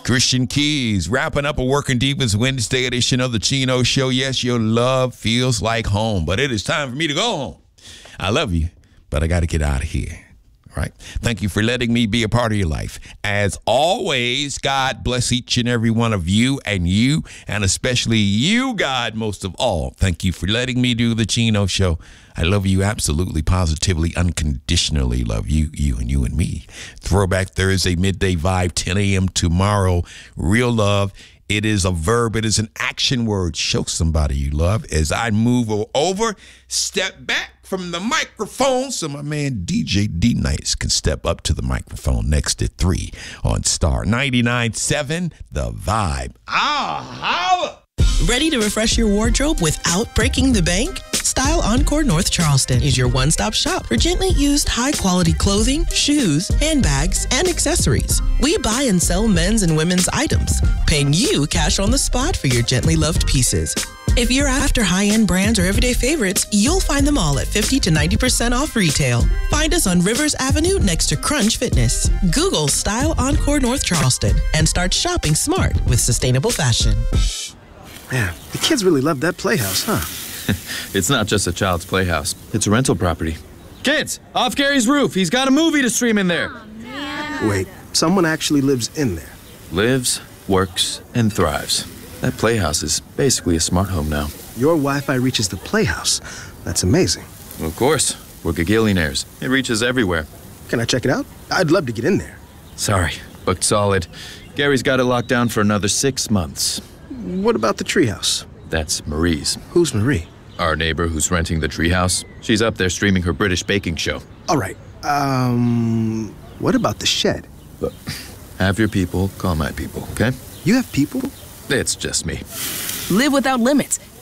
Christian Keys wrapping up a Working Deepest Wednesday edition of the Chino Show. Yes, your love feels like home, but it is time for me to go home. I love you, but I got to get out of here. Right. Thank you for letting me be a part of your life. As always, God bless each and every one of you, and especially you, God, most of all. Thank you for letting me do the Chino Show. I love you absolutely, positively, unconditionally. Love you, you and me. Throwback Thursday, midday vibe, 10 a.m. tomorrow. Real love. It is a verb. It is an action word. Show somebody you love. As I move over, step back from the microphone so my man DJ D-Nice can step up to the microphone next to 3 on Star 99.7, The Vibe. Holla! Ready to refresh your wardrobe without breaking the bank? Style Encore North Charleston is your one-stop shop for gently used high-quality clothing, shoes, handbags, and accessories. We buy and sell men's and women's items, paying you cash on the spot for your gently loved pieces. If you're after high-end brands or everyday favorites, you'll find them all at 50 to 90% off retail. Find us on Rivers Avenue next to Crunch Fitness. Google Style Encore North Charleston and start shopping smart with sustainable fashion. Man, the kids really love that playhouse, huh? It's not just a child's playhouse. It's a rental property. Kids, off Gary's roof. He's got a movie to stream in there. Wait, someone actually lives in there? Lives, works, and thrives. That playhouse is basically a smart home now. Your Wi-Fi reaches the playhouse. That's amazing. Well, of course. We're gagillionaires. It reaches everywhere. Can I check it out? I'd love to get in there. Sorry, booked solid. Gary's got it locked down for another 6 months. What about the treehouse? That's Marie's. Who's Marie? Our neighbor who's renting the treehouse. She's up there streaming her British baking show. All right. What about the shed? But have your people call my people, okay? You have people? It's just me. Live without limits.